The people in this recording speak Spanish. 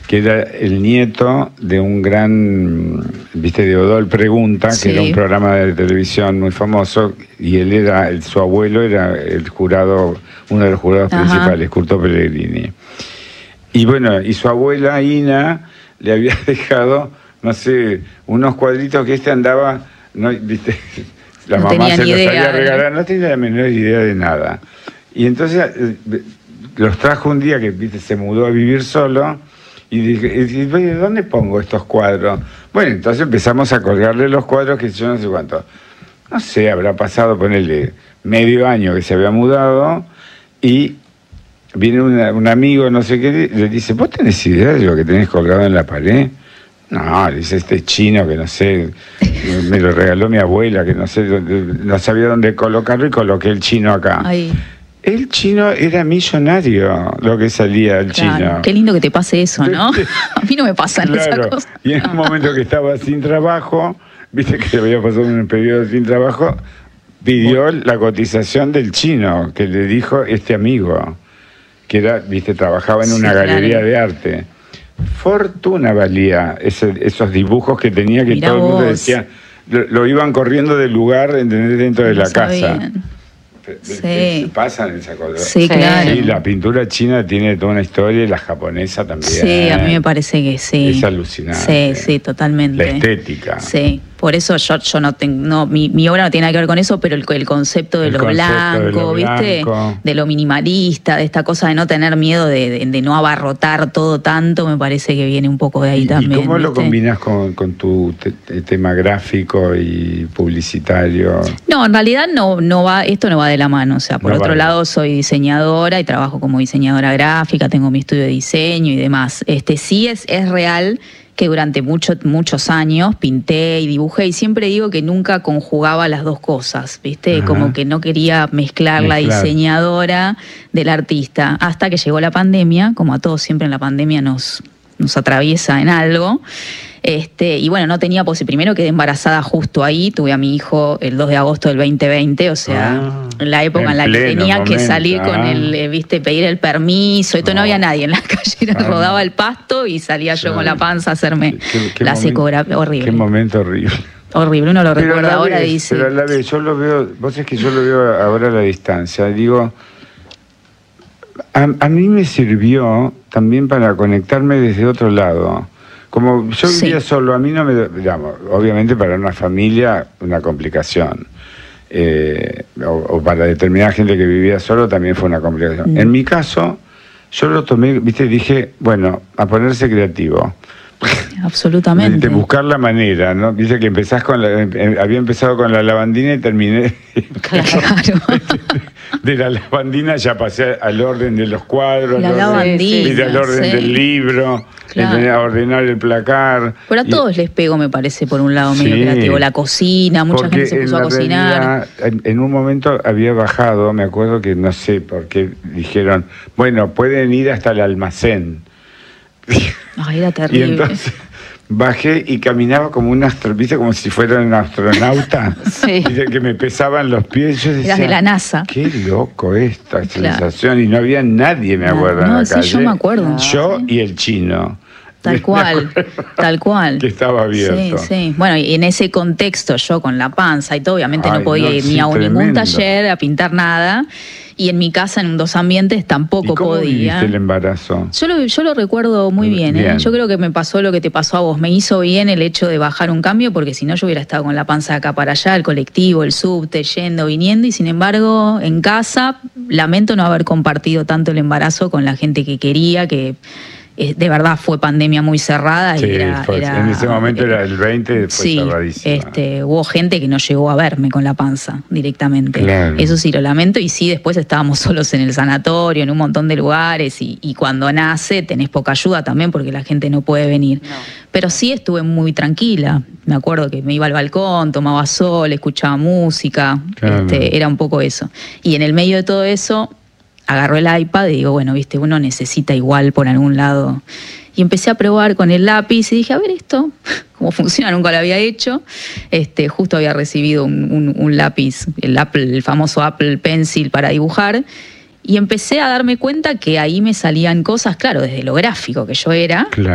que era el nieto de un gran, viste, de Odol Pregunta, Sí. que era un programa de televisión muy famoso, y él era, su abuelo era el jurado, uno de los jurados Ajá. principales, Curto Pellegrini. Y bueno, y su abuela Ina le había dejado, no sé, unos cuadritos que andaba, no, viste, la No mamá tenía se ni los idea, había ¿no? regalado, no tenía la menor idea de nada. Y entonces los trajo un día que, viste, se mudó a vivir solo, y dije, oye, ¿dónde pongo estos cuadros? Bueno, entonces empezamos a colgarle los cuadros, que yo no sé cuánto. No sé, habrá pasado, ponerle medio año que se había mudado, y viene un amigo, no sé qué, le dice, ¿vos tenés idea de lo que tenés colgado en la pared? No, le dice, este chino que no sé, me lo regaló mi abuela, que no sé, no sabía dónde colocarlo, y coloqué el chino acá. Ay, El chino era millonario, lo que salía el claro. chino. Qué lindo que te pase eso, ¿no? A mí no me pasan esas Claro, cosas. y en un momento que estaba sin trabajo, viste que había pasado un periodo sin trabajo, pidió la cotización del chino, que le dijo este amigo, que era, viste, trabajaba en una Sí, galería claro. de arte. Fortuna valía esos dibujos que tenía, que Mirá todo el mundo vos. decía, lo iban corriendo del lugar, ¿entendés? Dentro de No la casa. sabían. Sí. Pasan esa cosa. Sí, claro. Sí, la pintura china tiene toda una historia, y la japonesa también. Sí, a mí me parece que sí. Es alucinante. Sí, sí, totalmente. La estética. Sí, por eso yo no tengo, no, mi obra no tiene nada que ver con eso, pero el concepto de El lo concepto blanco, de lo ¿viste? blanco. De lo minimalista, de esta cosa de no tener miedo de no abarrotar todo tanto, me parece que viene un poco de ahí también. ¿Y cómo lo ¿viste? combinas con tu tema gráfico y publicitario? No, en realidad no va, esto no va de la mano. O sea, por No otro va. lado, soy diseñadora y trabajo como diseñadora gráfica, tengo mi estudio de diseño y demás. Sí es real que durante muchos años pinté y dibujé, y siempre digo que nunca conjugaba las dos cosas, ¿viste? Ajá. Como que no quería mezclar la diseñadora del artista, hasta que llegó la pandemia, como a todos siempre en la pandemia nos atraviesa en algo. Y bueno, no tenía primero quedé embarazada justo ahí, tuve a mi hijo el 2 de agosto del 2020, o sea, la época en la que pleno tenía que momento, salir con viste, pedir el permiso, no había nadie en la calle, rodaba el pasto y salía yo con la panza a hacerme la ecografía. Horrible. Qué momento horrible. Horrible, uno lo Pero recuerda a la ahora vez, y dice... Pero a la vez, yo lo veo, vos sabés que yo lo veo ahora a la distancia, digo, a mí me sirvió también para conectarme desde otro lado. Como yo vivía solo, a mí no me... Digamos, obviamente para una familia, una complicación. O para determinada gente que vivía solo también fue una complicación. En mi caso, yo lo tomé, viste, dije, bueno, a ponerse creativo. Absolutamente. De buscar la manera, ¿no? Dice que empezás había empezado con la lavandina y terminé... Claro. De la lavandina ya pasé al orden de los cuadros, La lavandina, y al orden del libro, claro. A ordenar el placar. Pero a todos les pego, me parece, por un lado medio creativo. La cocina, mucha gente se puso a cocinar. En un momento había bajado, me acuerdo que no sé por qué dijeron, bueno, pueden ir hasta el almacén. Ay, era terrible. Y entonces bajé y caminaba como un astronauta, como si fuera un astronauta. Sí. Que me pesaban los pies. Yo decía, eras de la NASA. Qué loco esta sensación. Y no había nadie, me acuerdo, en la calle. Sí, yo me acuerdo. Yo y el chino. Tal cual, tal cual. Que estaba abierto. Sí, sí. Bueno, y en ese contexto, yo con la panza y todo, obviamente no podía ir ni a ningún tremendo. taller, a pintar nada. Y en mi casa, en dos ambientes, tampoco ¿Y cómo podía. viviste el embarazo? Yo lo recuerdo muy bien, ¿eh? Yo creo que me pasó lo que te pasó a vos. Me hizo bien el hecho de bajar un cambio, porque si no yo hubiera estado con la panza de acá para allá, el colectivo, el subte, yendo, viniendo. Y sin embargo, en casa, lamento no haber compartido tanto el embarazo con la gente que quería, que... de verdad fue pandemia muy cerrada. Sí, y en ese momento era el 20, fue cerradísima. Hubo gente que no llegó a verme con la panza directamente. Claro. Eso sí lo lamento, y sí, después estábamos solos en el sanatorio, en un montón de lugares, y cuando nace tenés poca ayuda también porque la gente no puede venir. No. Pero sí estuve muy tranquila. Me acuerdo que me iba al balcón, tomaba sol, escuchaba música, claro. Era un poco eso. Y en el medio de todo eso... agarró el iPad y digo, bueno, viste, uno necesita igual por algún lado. Y empecé a probar con el lápiz y dije, a ver esto, cómo funciona, nunca lo había hecho. Justo había recibido un lápiz, el famoso Apple Pencil para dibujar. Y empecé a darme cuenta que ahí me salían cosas, claro, desde lo gráfico que yo era. Claro.